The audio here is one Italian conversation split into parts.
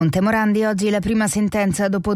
Ponte Morandi oggi la prima sentenza dopo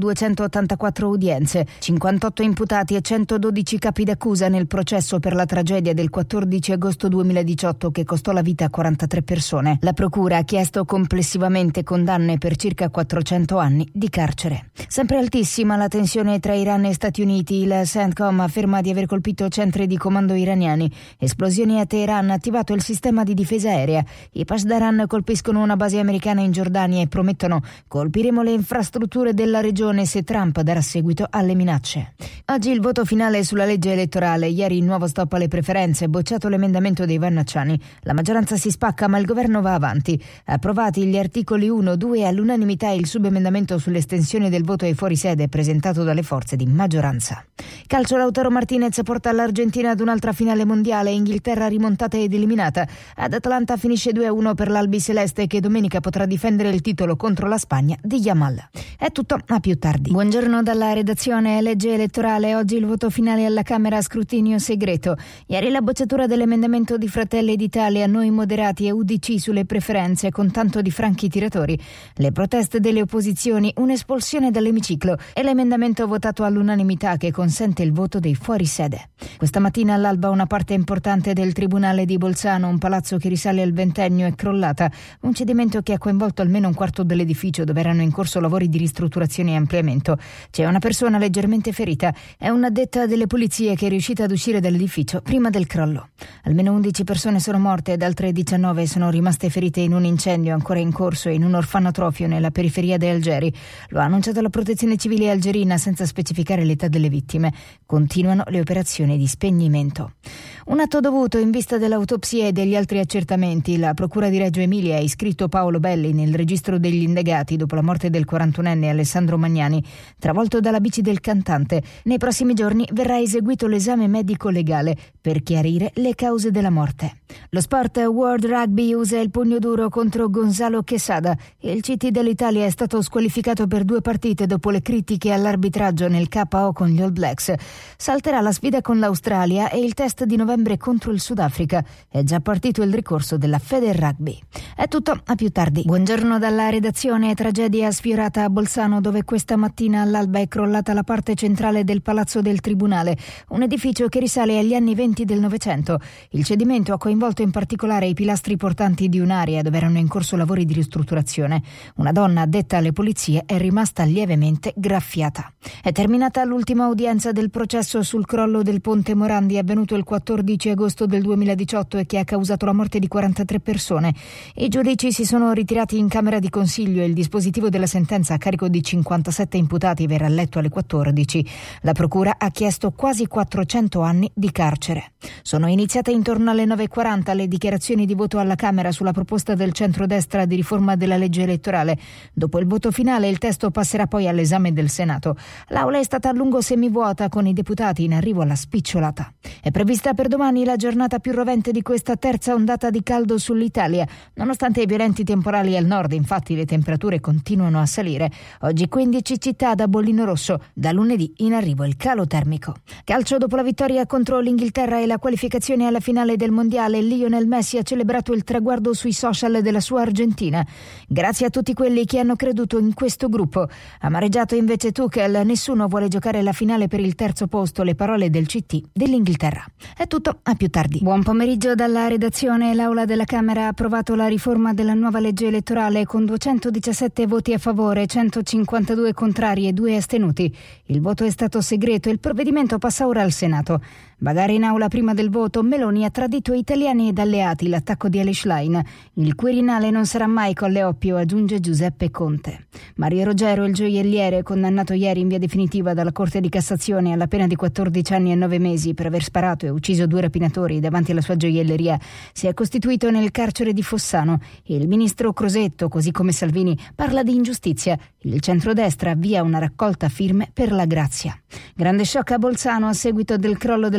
284 udienze, 58 imputati e 112 capi d'accusa nel processo per la tragedia del 14 agosto 2018 che costò la vita a 43 persone. La procura ha chiesto complessivamente condanne per circa 400 anni di carcere. Sempre altissima la tensione tra Iran e Stati Uniti. Il CENTCOM afferma di aver colpito centri di comando iraniani. Esplosioni a Teheran, attivato il sistema di difesa aerea. I Pasdaran colpiscono una base americana in Giordania e promettono: colpiremo le infrastrutture della regione se Trump darà seguito alle minacce. Oggi il voto finale sulla legge elettorale. Ieri il nuovo stop alle preferenze, bocciato l'emendamento dei Vannacciani. La maggioranza si spacca ma il governo va avanti. Approvati gli articoli 1, 2 e all'unanimità il subemendamento sull'estensione del voto ai fuorisede presentato dalle forze di maggioranza. Calcio, Lautaro Martinez porta l'Argentina ad un'altra finale mondiale. Inghilterra rimontata ed eliminata. Ad Atlanta finisce 2-1 per l'Albiceleste che domenica potrà difendere il titolo contro la Spagna di Yamal. È tutto, a più tardi. Buongiorno dalla redazione. Legge elettorale, oggi il voto finale alla Camera a scrutinio segreto. Ieri la bocciatura dell'emendamento di Fratelli d'Italia, Noi Moderati e UDC sulle preferenze con tanto di franchi tiratori. Le proteste delle opposizioni, un'espulsione dall'emiciclo e l'emendamento votato all'unanimità che consente il voto dei fuorisede. Questa mattina all'alba una parte importante del Tribunale di Bolzano, un palazzo che risale al ventennio, è crollata. Un cedimento che ha coinvolto almeno un quarto dell'edificio dove erano in corso lavori di ristrutturazione e ampliamento. C'è una persona leggermente ferita. È un'addetta delle pulizie che è riuscita ad uscire dall'edificio prima del crollo. Almeno 11 persone sono morte ed altre 19 sono rimaste ferite in un incendio ancora in corso in un orfanotrofio nella periferia di Algeri. Lo ha annunciato la protezione civile algerina senza specificare l'età delle vittime. Continuano le operazioni di spegnimento. Un atto dovuto in vista dell'autopsia e degli altri accertamenti. La procura di Reggio Emilia ha iscritto Paolo Belli nel registro degli indagati dopo la morte del 41enne Alessandro Magnani, travolto dalla bici del cantante. Nei prossimi giorni verrà eseguito l'esame medico legale per chiarire le cause della morte. Lo sport, World Rugby usa il pugno duro contro Gonzalo Quesada. Il CT dell'Italia è stato squalificato per 2 partite dopo le critiche all'arbitraggio nel KO con gli All Blacks. Salterà la sfida con l'Australia e il test di novembre contro il Sudafrica. È già partito il ricorso della Federrugby. È tutto, a più tardi. Buongiorno dalla redazione. Tragedia sfiorata a Bolzano, dove questa mattina all'alba è crollata la parte centrale del Palazzo del Tribunale, un edificio che risale agli anni 20 del Novecento. Il cedimento ha coinvolto in particolare i pilastri portanti di un'area dove erano in corso lavori di ristrutturazione. Una donna addetta alle pulizie è rimasta lievemente graffiata. È terminata l'ultima udienza del processo sul crollo del Ponte Morandi avvenuto il 14 agosto del 2018 e che ha causato la morte di 43 persone. I giudici si sono ritirati in Camera di Consiglio e il dispositivo della sentenza a carico di 57 imputati verrà letto alle 14. La procura ha chiesto quasi 400 anni di carcere. Sono iniziate intorno alle 9:40 le dichiarazioni di voto alla Camera sulla proposta del centrodestra di riforma della legge elettorale. Dopo il voto finale il testo passerà poi all'esame del Senato. L'aula è stata a lungo semivuota con i deputati in arrivo alla spicciolata. È prevista per domani la giornata più rovente di questa terza ondata di caldo sull'Italia. Nonostante i violenti temporali al nord, infatti, le temperature continuano a salire. Oggi 15 città da bollino rosso. Da lunedì in arrivo il calo termico. Calcio, dopo la vittoria contro l'Inghilterra e la qualificazione alla finale del mondiale, Lionel Messi ha celebrato il traguardo sui social della sua Argentina. Grazie a tutti quelli che hanno creduto in questo gruppo. Amareggiato invece Tuchel, nessuno vuole giocare la finale per il terzo posto, le parole del CT dell'Inghilterra. È tutto, a più tardi. Buon pomeriggio dalla redazione. L'Aula della Camera ha approvato la riforma della nuova legge elettorale con 217 voti a favore, 152 contrari e 2 astenuti. Il voto è stato segreto e il provvedimento passa ora al Senato. Badare in aula prima del voto, Meloni ha tradito italiani ed alleati, l'attacco di Elish Line. Il Quirinale non sarà mai Colle Oppio, aggiunge Giuseppe Conte. Mario Rogero, il gioielliere, condannato ieri in via definitiva dalla Corte di Cassazione alla pena di 14 anni e 9 mesi per aver sparato e ucciso 2 rapinatori davanti alla sua gioielleria, si è costituito nel carcere di Fossano. Il ministro Crosetto, così come Salvini, parla di ingiustizia. Il centrodestra avvia una raccolta firme per la grazia. Grande shock a Bolzano a seguito del crollo della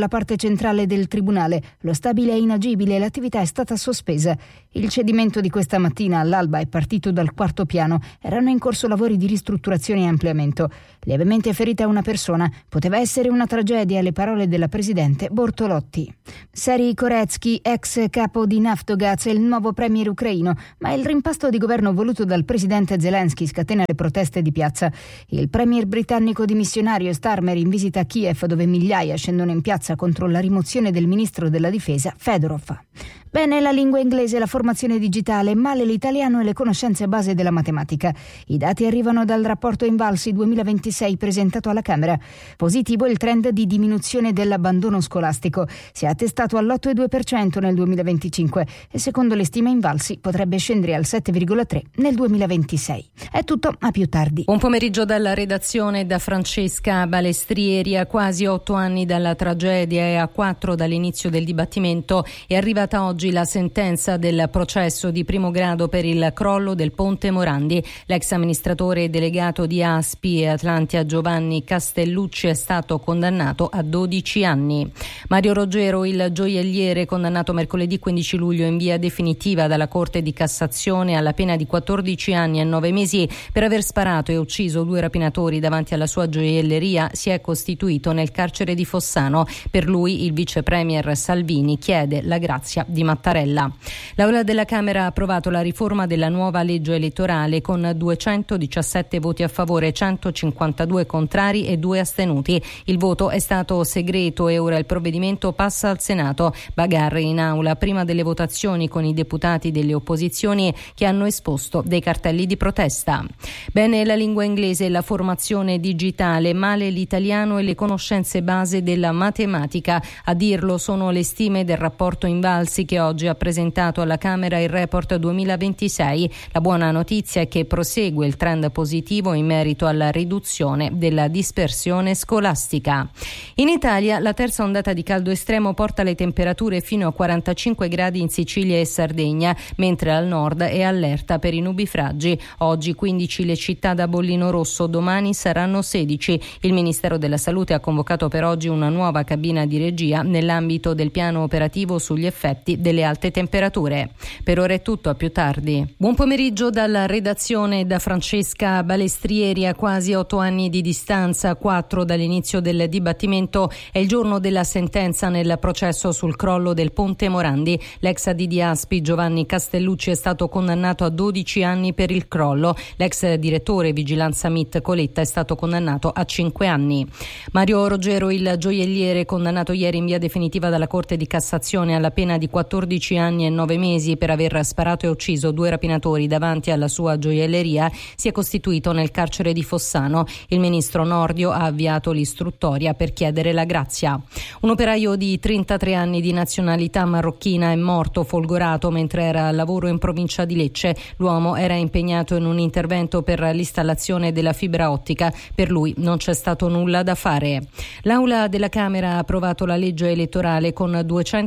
la parte centrale del tribunale. Lo stabile è inagibile e l'attività è stata sospesa. Il cedimento di questa mattina all'alba è partito dal quarto piano. Erano in corso lavori di ristrutturazione e ampliamento. Lievemente ferita una persona. Poteva essere una tragedia, le parole della presidente Bortolotti. Serhii Koretsky, ex capo di Naftogaz, è il nuovo premier ucraino, ma il rimpasto di governo voluto dal presidente Zelensky scatena le proteste di piazza. Il premier britannico dimissionario Starmer in visita a Kiev, dove migliaia scendono in piazza contro la rimozione del ministro della difesa Fedorov. Bene la lingua inglese, la formazione digitale, male l'italiano e le conoscenze base della matematica. I dati arrivano dal rapporto Invalsi 2026 presentato alla Camera. Positivo il trend di diminuzione dell'abbandono scolastico. Si è attestato all'8,2% nel 2025 e secondo le stime Invalsi potrebbe scendere al 7,3% nel 2026. È tutto, a più tardi. Buon pomeriggio dalla redazione da Francesca Balestrieri. A quasi 8 anni dalla tragedia e a 4 dall'inizio del dibattimento è arrivata oggi la sentenza del processo di primo grado per il crollo del ponte Morandi. L'ex amministratore delegato di Aspi e Atlantia Giovanni Castellucci è stato condannato a 12 anni. Mario Roggero, il gioielliere, condannato mercoledì 15 luglio in via definitiva dalla Corte di Cassazione alla pena di 14 anni e 9 mesi per aver sparato e ucciso 2 rapinatori davanti alla sua gioielleria, si è costituito nel carcere di Fossano. Per lui il vice premier Salvini chiede la grazia di Mattarella. L'Aula della Camera ha approvato la riforma della nuova legge elettorale con 217 voti a favore, 152 contrari e 2 astenuti. Il voto è stato segreto e ora il provvedimento passa al Senato. Bagarre in aula prima delle votazioni con i deputati delle opposizioni che hanno esposto dei cartelli di protesta. Bene la lingua inglese e la formazione digitale, male l'italiano e le conoscenze base della matematica. A dirlo sono le stime del rapporto Invalsi che oggi ha presentato alla Camera il report 2026. La buona notizia è che prosegue il trend positivo in merito alla riduzione della dispersione scolastica. In Italia la terza ondata di caldo estremo porta le temperature fino a 45 gradi in Sicilia e Sardegna, mentre al nord è allerta per i nubifragi. Oggi 15 le città da bollino rosso, domani saranno 16. Il Ministero della Salute ha convocato per oggi una nuova cabina di regia nell'ambito del piano operativo sugli effetti delle alte temperature. Per ora è tutto, a più tardi. Buon pomeriggio dalla redazione da Francesca Balestrieri. A quasi 8 anni di distanza, 4 dall'inizio del dibattimento, è il giorno della sentenza nel processo sul crollo del ponte Morandi. L'ex AD di Aspi Giovanni Castellucci è stato condannato a 12 anni per il crollo. L'ex direttore Vigilanza MIT Coletta è stato condannato a 5 anni. Mario Roggero, il gioielliere, condannato ieri in via definitiva dalla Corte di Cassazione alla pena di 14 anni e 9 mesi per aver sparato e ucciso 2 rapinatori davanti alla sua gioielleria, si è costituito nel carcere di Fossano. Il ministro Nordio ha avviato l'istruttoria per chiedere la grazia. Un operaio di 33 anni di nazionalità marocchina è morto folgorato mentre era al lavoro in provincia di Lecce. L'uomo era impegnato in un intervento per l'installazione della fibra ottica. Per lui non c'è stato nulla da fare. L'Aula della Camera ha approvato la legge elettorale con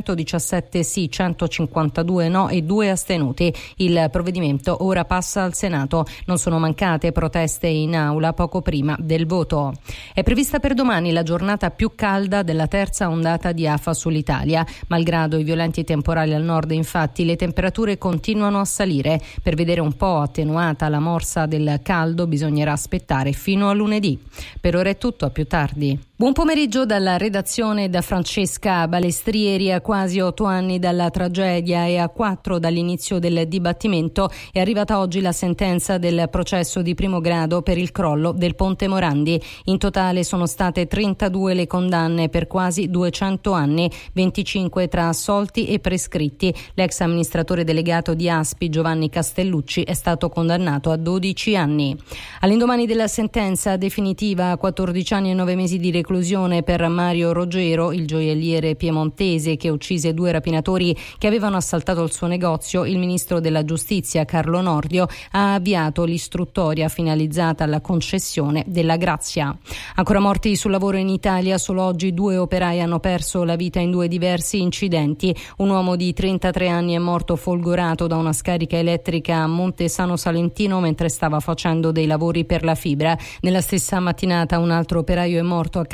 217 sì, 152 no e 2 astenuti. Il provvedimento ora passa al Senato. Non sono mancate proteste in aula poco prima del voto. È prevista per domani la giornata più calda della terza ondata di afa sull'Italia. Malgrado i violenti temporali al nord, infatti, le temperature continuano a salire. Per vedere un po' attenuata la morsa del caldo bisognerà aspettare fino a lunedì. Per ora è tutto, a più tardi. Buon pomeriggio dalla redazione da Francesca Balestrieri. A quasi 8 anni dalla tragedia e a 4 dall'inizio del dibattimento è arrivata oggi la sentenza del processo di primo grado per il crollo del ponte Morandi. In totale sono state 32 le condanne per quasi 200 anni, 25 tra assolti e prescritti. L'ex amministratore delegato di Aspi Giovanni Castellucci è stato condannato a 12 anni. All'indomani della sentenza definitiva, 14 anni e 9 mesi di reclusione per Mario Roggero, il gioielliere piemontese che uccise 2 rapinatori che avevano assaltato il suo negozio, il ministro della giustizia Carlo Nordio ha avviato l'istruttoria finalizzata alla concessione della grazia. Ancora morti sul lavoro in Italia, solo oggi 2 operai hanno perso la vita in 2 diversi incidenti. Un uomo di 33 anni è morto folgorato da una scarica elettrica a Montesano Salentino mentre stava facendo dei lavori per la fibra. Nella stessa mattinata un altro operaio è morto a causa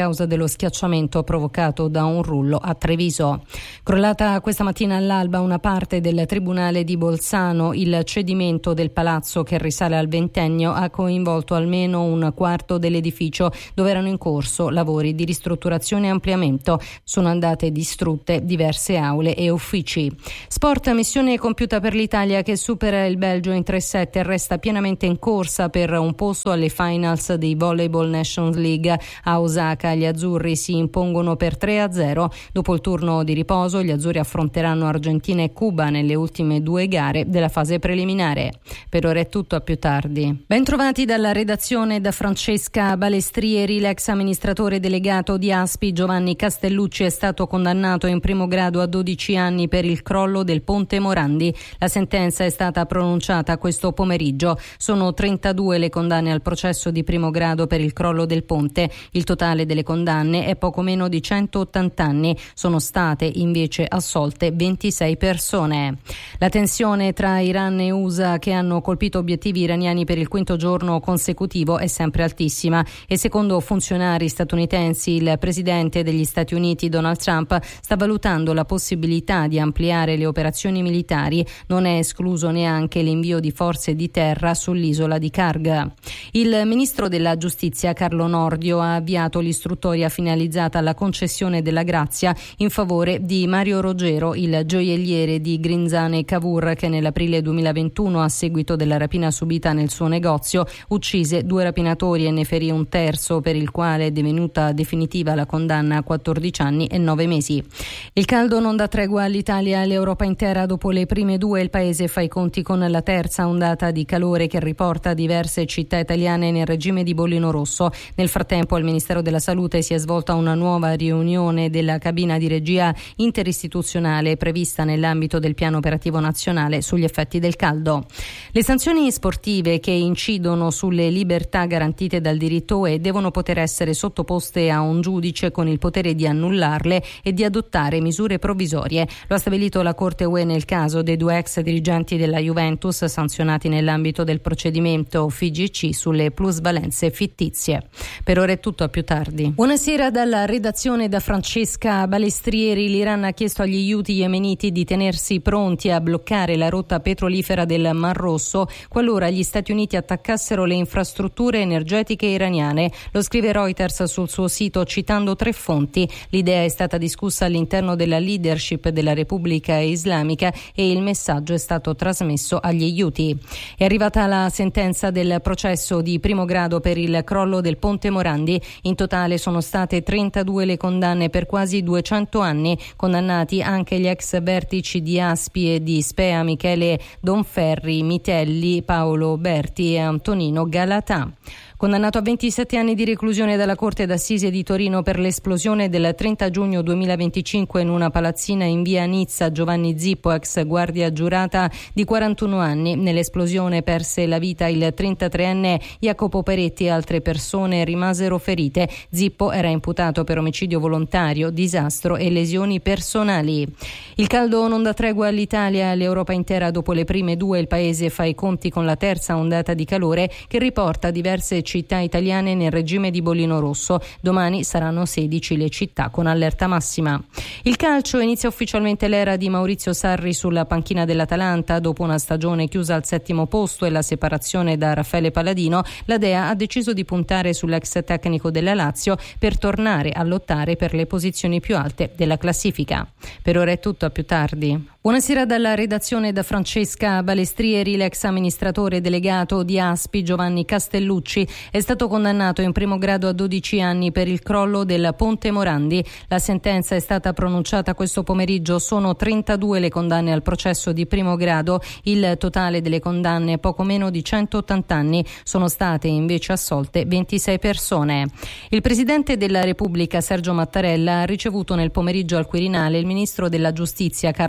causa dello schiacciamento provocato da un rullo a Treviso. Crollata questa mattina all'alba una parte del Tribunale di Bolzano. Il cedimento del palazzo, che risale al ventennio, ha coinvolto almeno un quarto dell'edificio dove erano in corso lavori di ristrutturazione e ampliamento. Sono andate distrutte diverse aule e uffici. Sport, missione compiuta per l'Italia che supera il Belgio in 3-7 e resta pienamente in corsa per un posto alle finals dei Volleyball Nations League. A Osaka gli azzurri si impongono per 3-0. Dopo il turno di riposo gli azzurri affronteranno Argentina e Cuba nelle ultime 2 gare della fase preliminare. Per ora è tutto, a più tardi. Ben trovati dalla redazione da Francesca Balestrieri. L'ex amministratore delegato di Aspi Giovanni Castellucci è stato condannato in primo grado a 12 anni per il crollo del ponte Morandi. La sentenza è stata pronunciata questo pomeriggio. Sono 32 le condanne al processo di primo grado per il crollo del ponte. Il totale delle condanne è poco meno di 180 anni. Sono state invece assolte 26 persone. La tensione tra Iran e USA, che hanno colpito obiettivi iraniani per il 5° giorno consecutivo, è sempre altissima e secondo funzionari statunitensi il presidente degli Stati Uniti Donald Trump sta valutando la possibilità di ampliare le operazioni militari. Non è escluso neanche l'invio di forze di terra sull'isola di Karg. Il ministro della Giustizia Carlo Nordio ha avviato l'istruttoria finalizzata alla concessione della grazia in favore di Mario Roggero, il gioielliere di Grinzane Cavour, che nell'aprile 2021, a seguito della rapina subita nel suo negozio, uccise 2 rapinatori e ne ferì un terzo, per il quale è divenuta definitiva la condanna a 14 anni e 9 mesi. Il caldo non dà tregua all'Italia e all'Europa intera. Dopo le prime 2 il paese fa i conti con la terza ondata di calore che riporta diverse città italiane nel regime di bollino rosso. Nel frattempo al Ministero della Salute si è svolta una nuova riunione della cabina di regia interistituzionale prevista nell'ambito del piano operativo nazionale sugli effetti del caldo. Le sanzioni sportive che incidono sulle libertà garantite dal diritto UE devono poter essere sottoposte a un giudice con il potere di annullarle e di adottare misure provvisorie. Lo ha stabilito la Corte UE nel caso dei 2 ex dirigenti della Juventus sanzionati nell'ambito del procedimento FIGC sulle plusvalenze fittizie. Per ora è tutto, a più tardi. Buonasera dalla redazione da Francesca Balestrieri. L'Iran ha chiesto agli Houthi yemeniti di tenersi pronti a bloccare la rotta petrolifera del Mar Rosso qualora gli Stati Uniti attaccassero le infrastrutture energetiche iraniane. Lo scrive Reuters sul suo sito citando 3 fonti. L'idea è stata discussa all'interno della leadership della Repubblica Islamica e il messaggio è stato trasmesso agli Houthi. È arrivata la sentenza del processo di primo grado per il crollo del ponte Morandi. In totale sono state 32 le condanne per quasi 200 anni. Condannati anche gli ex vertici di Aspi e di Spea, Michele Donferri, Mitelli, Paolo Berti e Antonino Galatà. Condannato a 27 anni di reclusione dalla Corte d'Assise di Torino per l'esplosione del 30 giugno 2025 in una palazzina in via Nizza, Giovanni Zippo, ex guardia giurata di 41 anni. Nell'esplosione perse la vita il 33enne Jacopo Peretti e altre persone rimasero ferite. Zippo era imputato per omicidio volontario, disastro e lesioni personali. Il caldo non dà tregua all'Italia e all'Europa intera. Dopo le prime 2 il paese fa i conti con la terza ondata di calore che riporta diverse città italiane nel regime di bollino rosso. Domani saranno 16 le città con allerta massima. Il calcio: inizia ufficialmente l'era di Maurizio Sarri sulla panchina dell'Atalanta. Dopo una stagione chiusa al 7° posto e la separazione da Raffaele Palladino, la Dea ha deciso di puntare sull'ex tecnico della Lazio per tornare a lottare per le posizioni più alte della classifica. Per ora è tutto, a più tardi. Buonasera dalla redazione da Francesca Balestrieri. L'ex amministratore delegato di Aspi Giovanni Castellucci è stato condannato in primo grado a 12 anni per il crollo del ponte Morandi. La sentenza è stata pronunciata questo pomeriggio. Sono 32 le condanne al processo di primo grado. Il totale delle condanne è poco meno di 180 anni. Sono state invece assolte 26 persone. Il presidente della Repubblica Sergio Mattarella ha ricevuto nel pomeriggio al Quirinale il ministro della Giustizia Carlo Nordio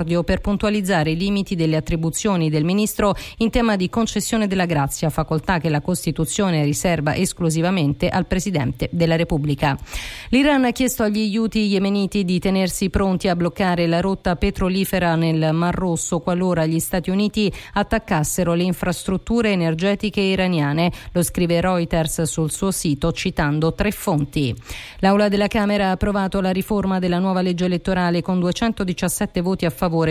esordio per puntualizzare i limiti delle attribuzioni del ministro in tema di concessione della grazia, facoltà che la Costituzione riserva esclusivamente al Presidente della Repubblica. L'Iran ha chiesto agli Houthi yemeniti di tenersi pronti a bloccare la rotta petrolifera nel Mar Rosso qualora gli Stati Uniti attaccassero le infrastrutture energetiche iraniane. Lo scrive Reuters sul suo sito citando 3 fonti. L'Aula della Camera ha approvato la riforma della nuova legge elettorale con 217 voti a favore,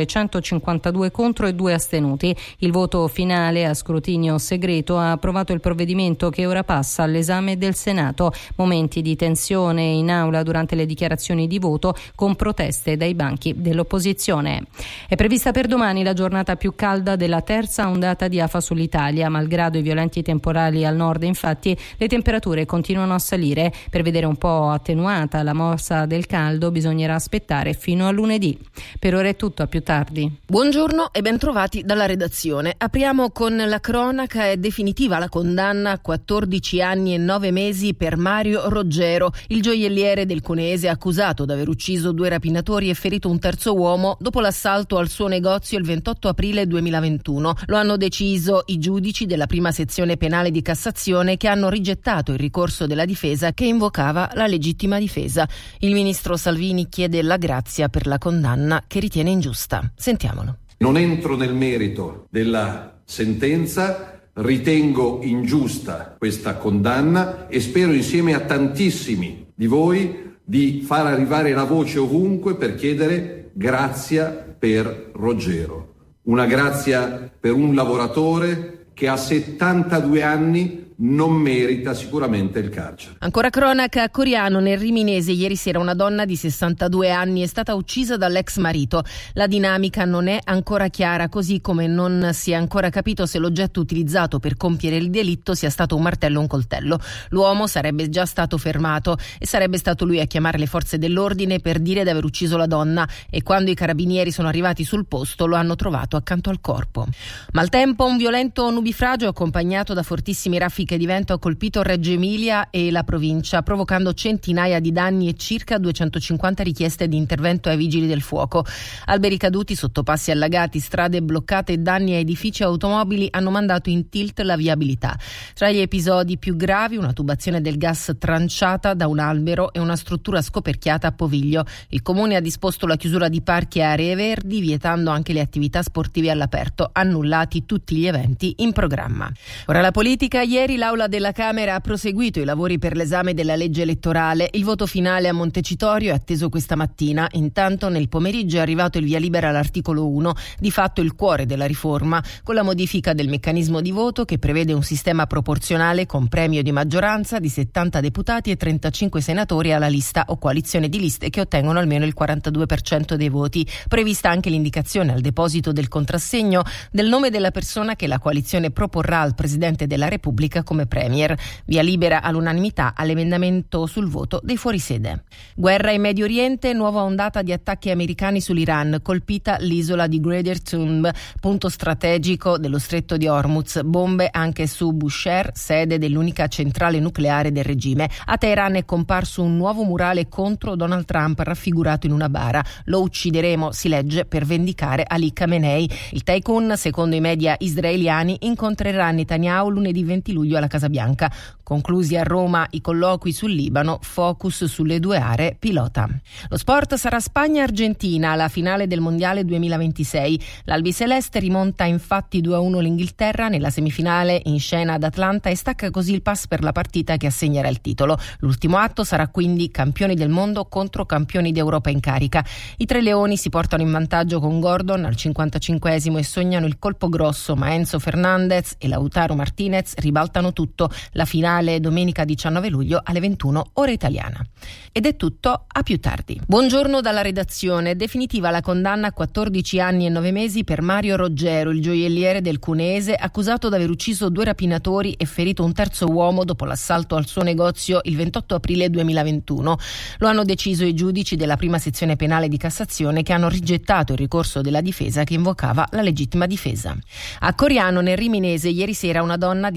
152 contro e 2 astenuti. Il voto finale a scrutinio segreto ha approvato il provvedimento che ora passa all'esame del Senato. Momenti di tensione in aula durante le dichiarazioni di voto con proteste dai banchi dell'opposizione. È prevista per domani la giornata più calda della terza ondata di afa sull'Italia. Malgrado i violenti temporali al nord, infatti, le temperature continuano a salire. Per vedere un po' attenuata la morsa del caldo bisognerà aspettare fino a lunedì. Per ora è tutto, a più tardi. Buongiorno e bentrovati dalla redazione. Apriamo con la cronaca. È definitiva la condanna a 14 anni e 9 mesi per Mario Roggero, il gioielliere del Cuneese accusato d'aver ucciso 2 rapinatori e ferito un terzo uomo dopo l'assalto al suo negozio il 28 aprile 2021. Lo hanno deciso i giudici della prima sezione penale di Cassazione, che hanno rigettato il ricorso della difesa che invocava la legittima difesa. Il ministro Salvini chiede la grazia per la condanna che ritiene ingiusta. Sentiamolo. Non entro nel merito della sentenza, ritengo ingiusta questa condanna e spero insieme a tantissimi di voi di far arrivare la voce ovunque per chiedere grazia per Roggero. Una grazia per un lavoratore che a 72 anni non merita sicuramente il carcere. Ancora cronaca a Coriano, nel Riminese. Ieri sera una donna di 62 anni è stata uccisa dall'ex marito. La dinamica non è ancora chiara, così come non si è ancora capito se l'oggetto utilizzato per compiere il delitto sia stato un martello o un coltello. L'uomo sarebbe già stato fermato e sarebbe stato lui a chiamare le forze dell'ordine per dire di aver ucciso la donna, e quando i carabinieri sono arrivati sul posto lo hanno trovato accanto al corpo. Maltempo, un violento nubifragio accompagnato da fortissimi raffiche di vento ha colpito Reggio Emilia e la provincia, provocando centinaia di danni e circa 250 richieste di intervento ai vigili del fuoco. Alberi caduti, sottopassi allagati, strade bloccate e danni a edifici e automobili hanno mandato in tilt la viabilità. Tra gli episodi più gravi, una tubazione del gas tranciata da un albero e una struttura scoperchiata a Poviglio. Il comune ha disposto la chiusura di parchi e aree verdi, vietando anche le attività sportive all'aperto, annullati tutti gli eventi in programma. Ora la politica. Ieri l'Aula della Camera ha proseguito i lavori per l'esame della legge elettorale. Il voto finale a Montecitorio è atteso questa mattina. Intanto nel pomeriggio è arrivato il via libera all'articolo 1, di fatto il cuore della riforma, con la modifica del meccanismo di voto che prevede un sistema proporzionale con premio di maggioranza di 70 deputati e 35 senatori alla lista o coalizione di liste che ottengono almeno il 42% dei voti. Prevista anche l'indicazione al deposito del contrassegno del nome della persona che la coalizione proporrà al Presidente della Repubblica come premier. Via libera all'unanimità all'emendamento sul voto dei fuorisede. Guerra in Medio Oriente, nuova ondata di attacchi americani sull'Iran, colpita l'isola di Gdeir Thumb, punto strategico dello stretto di Hormuz. Bombe anche su Bushehr, sede dell'unica centrale nucleare del regime. A Teheran è comparso un nuovo murale contro Donald Trump raffigurato in una bara. Lo uccideremo, si legge, per vendicare Ali Khamenei. Il tycoon, secondo i media israeliani, incontrerà Netanyahu lunedì 20 luglio alla Casa Bianca. Conclusi a Roma i colloqui sul Libano, focus sulle 2 aree pilota. Lo sport sarà Spagna-Argentina alla finale del Mondiale 2026. L'Albiceleste rimonta infatti 2-1 l'Inghilterra nella semifinale in scena ad Atlanta e stacca così il pass per la partita che assegnerà il titolo. L'ultimo atto sarà quindi campioni del mondo contro campioni d'Europa in carica. I tre leoni si portano in vantaggio con Gordon al 55esimo e sognano il colpo grosso, ma Enzo Fernandez e Lautaro Martinez ribaltano tutto. La finale domenica 19 luglio alle 21 ora italiana. Ed è tutto, a più tardi. Buongiorno dalla redazione. Definitiva la condanna a 14 anni e 9 mesi per Mario Roggero, il gioielliere del Cuneese, accusato di aver ucciso 2 rapinatori e ferito un terzo uomo dopo l'assalto al suo negozio il 28 aprile 2021. Lo hanno deciso i giudici della prima sezione penale di Cassazione, che hanno rigettato il ricorso della difesa che invocava la legittima difesa. A Coriano, nel Riminese, ieri sera una donna di 62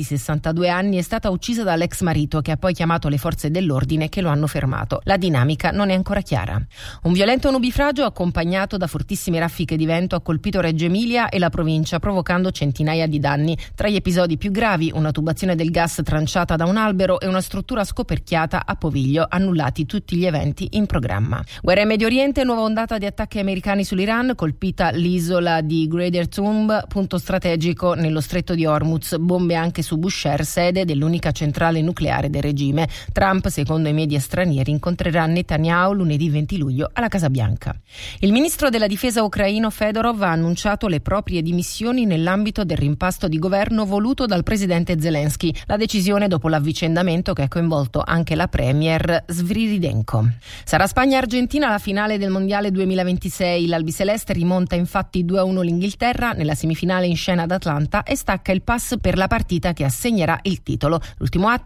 62 anni, è stata uccisa dall'ex marito, che ha poi chiamato le forze dell'ordine che lo hanno fermato. La dinamica non è ancora chiara. Un violento nubifragio accompagnato da fortissime raffiche di vento ha colpito Reggio Emilia e la provincia, provocando centinaia di danni. Tra gli episodi più gravi, una tubazione del gas tranciata da un albero e una struttura scoperchiata a Poviglio, annullati tutti gli eventi in programma. Guerra in Medio Oriente, nuova ondata di attacchi americani sull'Iran, colpita l'isola di Greater Thumb, punto strategico nello stretto di Hormuz, bombe anche su Bushehr, sede dell'unica centrale nucleare del regime. Trump, secondo i media stranieri, incontrerà Netanyahu lunedì 20 luglio alla Casa Bianca. Il ministro della difesa ucraino Fedorov ha annunciato le proprie dimissioni nell'ambito del rimpasto di governo voluto dal presidente Zelensky. La decisione dopo l'avvicendamento che ha coinvolto anche la premier Sviridenko. Sarà Spagna-Argentina la finale del Mondiale 2026. L'albiceleste rimonta infatti 2-1 l'Inghilterra nella semifinale in scena ad Atlanta e stacca il pass per la partita che assegnerà il titolo. L'ultimo atto